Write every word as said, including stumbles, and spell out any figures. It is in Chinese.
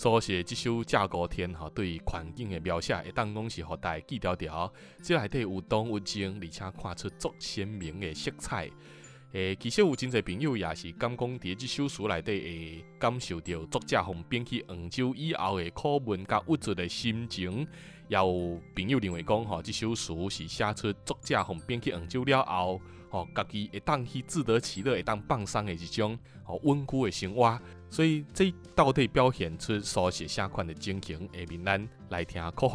所写这首《架高天》吼，对环境的描写会当讲是互大家记条条，这内底有动有静，而且看出足鲜明的色彩。诶，其实有真侪朋友也是感讲，伫这首诗内底会感受到作者从编去杭州以后的苦闷甲郁卒的心情。也有朋友认为讲，吼，这首诗是写出作者从编去杭州了后，吼，家己会当去自得其乐，会当放松的一种吼稳固的生活。所以这到底表现出书写写款的情形，下面咱来听课。